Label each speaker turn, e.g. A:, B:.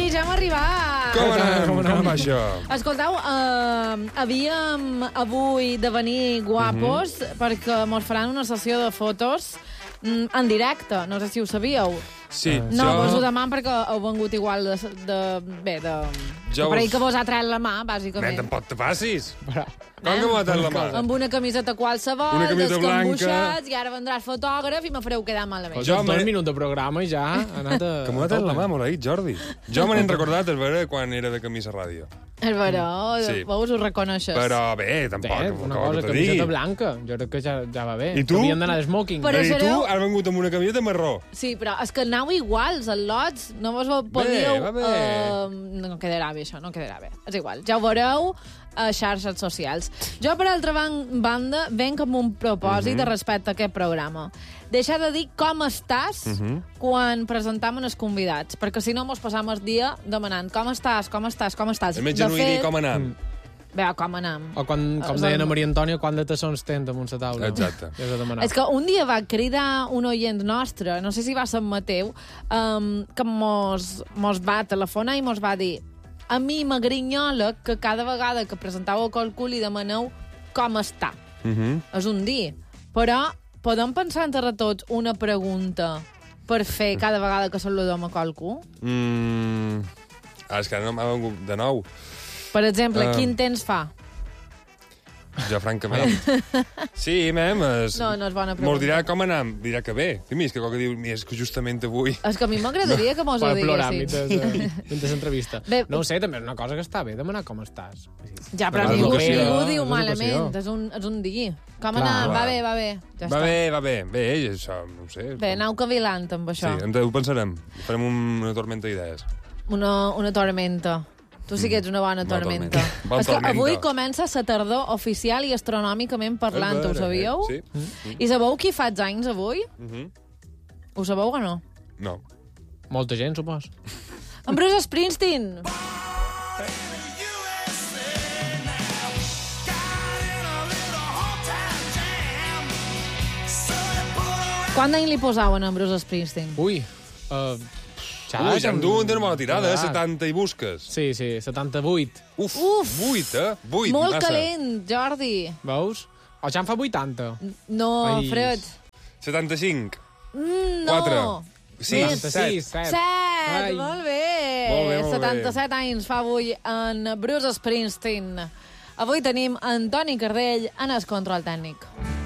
A: Amics, hem arribat.
B: Com va això?
A: Escolteu, havíem avui de venir guapos perquè mos faran una sessió de fotos en directe. No sé si ho sabíeu.
B: Sí,
A: No, vos ho deman perquè heu vengut igual de
B: Jo
A: per ahir
B: us-
A: que vos ha tret la mà,
B: Nen,
A: bàsicament.
B: tampoc te passis. Com que m'ha tret la mà?
A: Amb una camiseta qualsevol,
B: Una camiseta
A: descambuixats, i ara vendràs fotògraf i me fareu quedar malament.
B: Jo
C: Dos minuts de programa i ja ha anat a...
B: Que m'ha tret la mà, molt Jordi. Jo me n'he recordat, és vera, quan era de camisa ràdio.
A: És vera,
B: Sí.
A: vos ho reconeixes.
B: Però bé, tampoc,
C: Bé,
B: com
C: una
B: que
C: cosa,
B: te
C: camiseta
B: digui.
C: blanca. Jo crec que ja va bé.
B: I tu?
C: Havien d'anar de smoking.
A: Però
B: I tu
A: sereu-
B: has vengut amb una camiseta marró.
A: Sí, però és que anau iguals, al lots. No vos podíeu...
B: va bé.
A: No quedarà bé, això, no quedarà bé. És igual, ja ho veureu a xarxes socials. Jo, per altra banda, venc amb un propòsit de respecte a aquest programa. Deixar de dir com estàs quan presentam els convidats, perquè si no mos passam el dia demanant com estàs, com estàs, com estàs.
B: És més genuí dir com anam.
A: Bé, com anam.
C: O com
A: És
C: deien a
A: el-
C: Maria Antònia, quan de tassons tens damunt la taula.
B: Exacte.
C: Ja s'ha demanat.
A: És que un dia va cridar un oient nostre, no sé si va ser Mateu, que mos va telefonar i mos va dir: a mi m'agrinyola que cada vegada que presentàveu qualcú li demaneu com està. És un dir. Però podem pensar entre tots una pregunta per fer cada vegada que saludem a qualcú?
B: És que no m'ha vengut de nou.
A: Per exemple, quin temps fa?
B: Jo, francament. Sí, mem,
A: No és bona pregunta.
B: Mos dirà com anam, dirà que bé. I és que qualque diu, és que justament avui...
A: És que a mi m'agradaria que mos ho
C: Per plorar
A: diguessin.
C: mentre l'entrevista.
A: Bé,
C: No ho sé, també és una cosa que està bé, demanar com estàs.
A: Ja, però
B: Per
A: ningú
B: l'educació,
A: ho diu
C: és
A: malament.
C: educació.
A: És un dir. Com
C: Clar,
A: anar? Va
B: clar.
A: bé, va bé. Ja
B: Va
A: està.
B: bé, va bé. Bé, això, no ho sé.
A: Bé, anau cavilant amb
B: Sí,
A: això.
B: ho pensarem. Farem una tormenta d'idees.
A: Una tormenta. Tu sí que ets una bona tormenta.
B: Bon
A: És que
B: tormenta.
A: avui comença la tardor oficial i astronòmicament parlant, ho sabíeu?
B: Sí.
A: I sabeu qui fa anys avui? Ho sabeu o no?
B: No.
C: Molta gent, supos.
A: En Bruce Springsteen! Quant d'any li posaven a en Bruce Springsteen?
C: Ui,
B: Ui, ja em duen de una bona tirada, 70 i busques.
C: Sí, 78.
B: Uf,
A: Uf.
B: 8, eh? 8,
A: Molt
B: massa.
A: calent, Jordi.
C: Veus? O ja en fa 80.
A: No,
C: Ai.
A: Fred.
B: 75.
A: No.
B: 4. 6, 7.
C: 7.
A: 7,
C: Ai.
A: molt bé.
B: Molt bé, molt bé.
A: 77 anys fa avui en Bruce Springsteen. Avui tenim Antoni Cardell en el control tècnic.